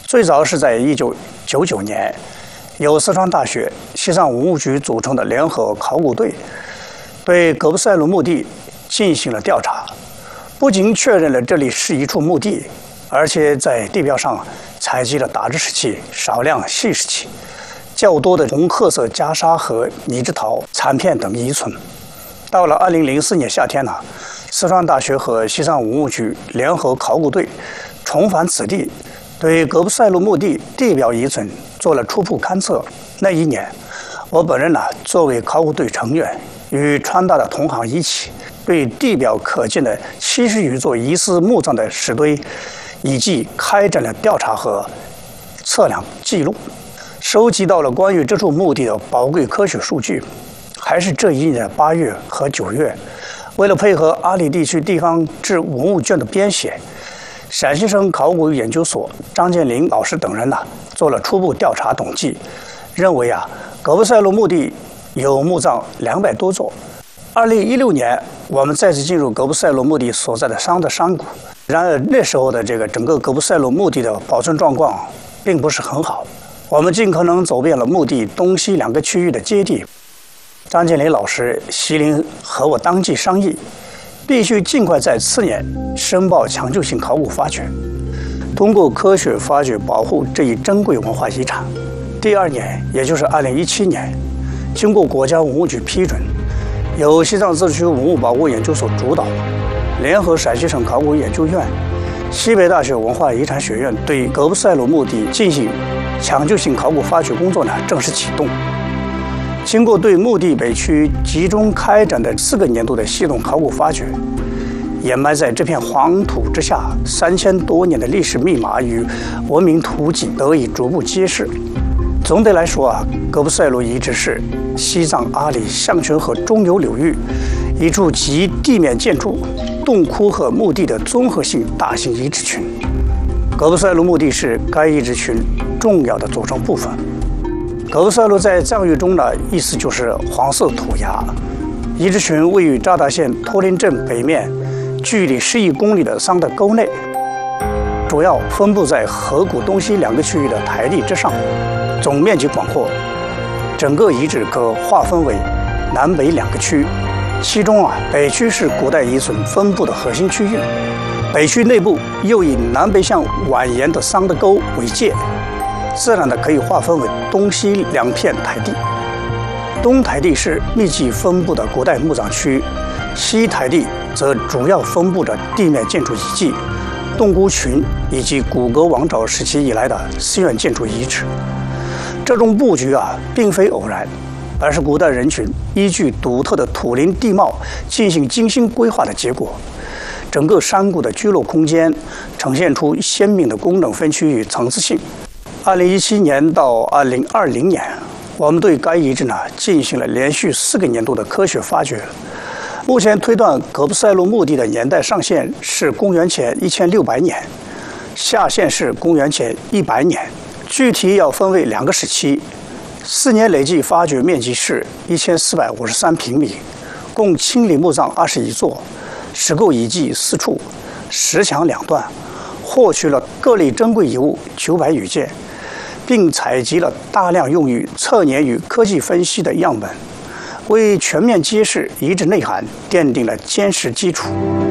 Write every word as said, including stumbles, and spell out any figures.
最早是在一九九九年，由四川大学、西藏文物局组成的联合考古队，对格布塞鲁墓地进行了调查，不仅确认了这里是一处墓地，而且在地表上采集了大质石器、少量细石器、较多的红褐色袈裟和泥质陶残片等遗存。到了二零零四年夏天呢，四川大学和西藏文物局联合考古队重返此地，对格布塞鲁墓地地表遗存做了初步勘测。那一年，我本人呢作为考古队成员，与川大的同行一起，对地表可见的七十余座疑似墓葬的石堆遗迹开展了调查和测量记录，收集到了关于这处墓地的宝贵科学数据。还是这一年的八月和九月，为了配合阿里地区地方志文物卷的编写，陕西省考古研究所张建林老师等人呢做了初步调查统计，认为啊，格布塞鲁墓地有墓葬两百多座。二零一六年，我们再次进入格布塞鲁墓地所在的山的山谷，然而那时候的这个整个格布塞鲁墓地的保存状况并不是很好。我们尽可能走遍了墓地东西两个区域的阶地。张建林老师、席林和我当即商议，必须尽快在次年申报抢救性考古发掘，通过科学发掘保护这一珍贵文化遗产。第二年，也就是二零一七年，经过国家文物局批准，由西藏自治区文物保护研究所主导，联合陕西省考古研究院、西北大学文化遗产学院对格布塞鲁墓地进行抢救性考古发掘工作呢正式启动。经过对墓地北区集中开展的四个年度的系统考古发掘，掩埋在这片黄土之下三千多年的历史密码与文明图迹得以逐步揭示。总的来说啊，格布塞鲁遗址是西藏阿里象群河中游流域一处集地面建筑、洞窟和墓地的综合性大型遗址群。格布塞鲁墓地是该遗址群重要的组成部分。格布塞鲁在藏语中的意思就是黄色土崖。遗址群位于扎达县托林镇北面，距离十一公里的桑德沟内，主要分布在河谷东西两个区域的台地之上，总面积广阔。整个遗址可划分为南北两个区，其中啊，北区是古代遗存分布的核心区域，北区内部又以南北向蜿蜒的桑德沟为界。自然的可以划分为东西两片台地，东台地是密集分布的古代墓葬区，西台地则主要分布着地面建筑遗迹、洞窟群以及古格王朝时期以来的寺院建筑遗址。这种布局啊，并非偶然，而是古代人群依据独特的土林地貌进行精心规划的结果。整个山谷的居落空间呈现出鲜明的功能分区与层次性。二零一七年到二零二零年，我们对该遗址呢进行了连续四个年度的科学发掘。目前推断格布塞鲁墓地的年代上限是公元前一千六百年，下限是公元前一百年。具体要分为两个时期，四年累计发掘面积是一千四百五十三平米，共清理墓葬二十一座，石构遗迹四处，石墙两段，获取了各类珍贵遗物九百余件，并采集了大量用于测年与科技分析的样本，为全面揭示遗址内涵奠定了坚实基础。